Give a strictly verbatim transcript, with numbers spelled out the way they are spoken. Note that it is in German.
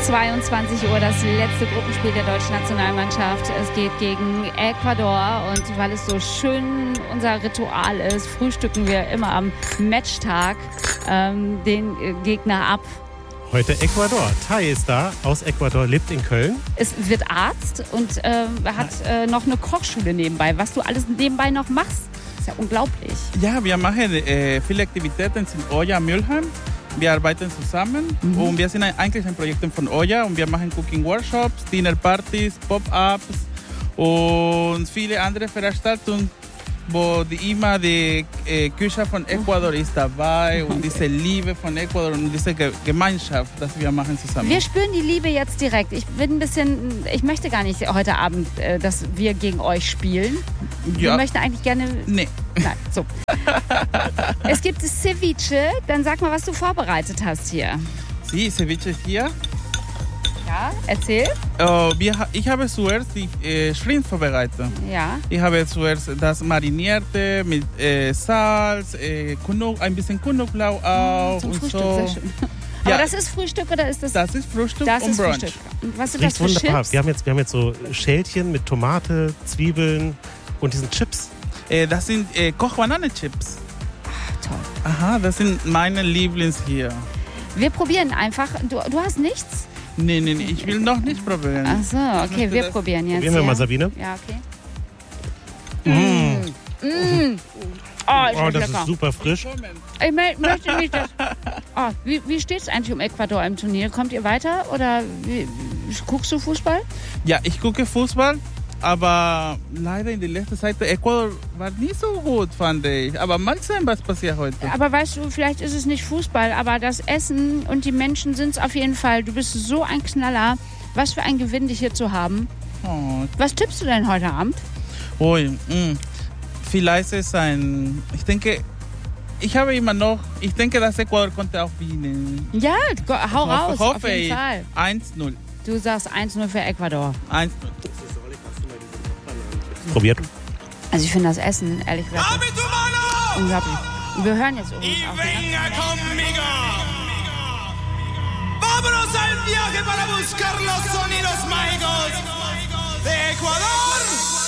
zweiundzwanzig Uhr das letzte Gruppenspiel der deutschen Nationalmannschaft. Es geht gegen Ecuador und weil es so schön unser Ritual ist, frühstücken wir immer am Matchtag ähm, den Gegner ab. Heute Ecuador. Tai ist da, aus Ecuador, lebt in Köln. Es wird Arzt und äh, hat äh, noch eine Kochschule nebenbei. Was du alles nebenbei noch machst, ist ja unglaublich. Ja, wir machen äh, viele Aktivitäten in Oya Mülheim. Wir arbeiten zusammen mhm. und wir sind eigentlich ein Projekt von Oya und wir machen Cooking-Workshops, Dinner-Partys, Pop-Ups und viele andere Veranstaltungen, wo die immer die äh, Küche von Ecuador ist dabei und diese Liebe von Ecuador und diese Ge- Gemeinschaft, das wir machen zusammen. Wir spüren die Liebe jetzt direkt. Ich bin ein bisschen, ich möchte gar nicht heute Abend, äh, dass wir gegen euch spielen. Ja. Wir möchten eigentlich gerne... Nee. Nein, so. Es gibt Ceviche. Dann sag mal, was du vorbereitet hast hier. Sí, Ceviche hier. Ja, erzähl. Uh, wir, ich habe zuerst die äh, Shrimp vorbereitet. Ja. Ich habe zuerst das marinierte mit äh, Salz, äh, Knob, ein bisschen Knoblauch auch Zum und Frühstück, so. sehr schön. Aber Ja. das ist Frühstück oder ist das... Das ist Frühstück das und ist Brunch. Frühstück. Und was sind Riecht das für wunderbar. Chips? Wir haben, jetzt, wir haben jetzt so Schälchen mit Tomate, Zwiebeln und diesen Chips. Äh, das sind äh, Kochbananenchips. Ach, toll. Aha, das sind meine Lieblings hier. Wir probieren einfach. Du, du hast nichts? Nee, nee, nee, ich will noch nicht probieren. Ach so, okay, möchte wir das- probieren jetzt. Probieren wir ja. mal, Sabine. Ja, okay. Mm. Mm. Oh, ist Oh, das das lecker. ist super frisch. Ich mö- möchte nicht, dass... Oh, wie wie steht es eigentlich um Ecuador im Turnier? Kommt ihr weiter oder wie, guckst du Fußball? Ja, ich gucke Fußball, aber leider in der letzten Zeit Ecuador war nicht so gut, fand ich. Aber mal sehen, was passiert heute. Aber weißt du, vielleicht ist es nicht Fußball, aber das Essen und die Menschen sind es auf jeden Fall. Du bist so ein Knaller. Was für ein Gewinn, dich hier zu haben. Oh, Was tippst du denn heute Abend? ui, mm. Vielleicht ist ein... Ich denke, ich habe immer noch... Ich denke, dass Ecuador konnte auch gewinnen. Ja, go- hau raus, hoffe auf jeden ich. Fall. eins null. Du sagst eins null für Ecuador. eins null. Probiert. Also ich finde das Essen, ehrlich gesagt, unglaublich. Und wir hören jetzt übrigens auch. Venga conmigo. Vámonos al viaje para buscar los sonidos mágicos de Ecuador.